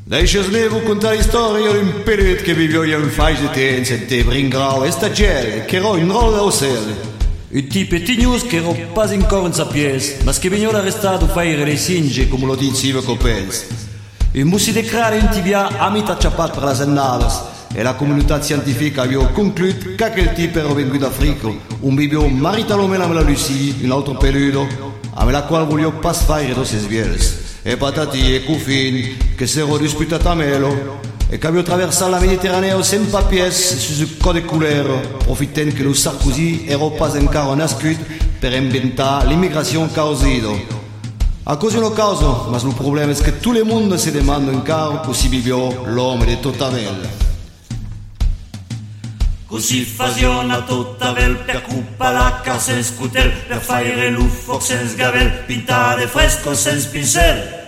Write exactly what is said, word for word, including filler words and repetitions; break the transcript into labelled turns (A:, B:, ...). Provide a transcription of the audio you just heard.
A: Lasciami contare la storia di un periodo che vivió in un paese di tempo e te bringrau e stagione che ero in rolla o sera.
B: Un tipo di news che ero pas ancora in sapienza, ma che veniva arrestato a fare le singe,
A: come lo diceva Copens.
B: Un mussi di crare in tibia a metà ciappato per le annadas
A: e la comunità scientifica aveva concluso che quel tipo era venuto d'Africa, un bibio maritalomena me la Lucie, un altro peludo, a me la quale voglio pas fare da se sviels. E patati e cufini che si erano disputati a melo e che avevo attraversato la Mediterranea senza papies su un code couleur, profittando che lo Sarkozy era pas ancora nascuto per inventare l'immigrazione causita. A causa di una causa, ma il problema è che tutto il mondo si domanda ancora come si vivió l'uomo di Totavel.
C: Così faziona Totavel per cuppa la casa e scutel, per fare l'uffo senza gavel, pintare fresco senza pincel.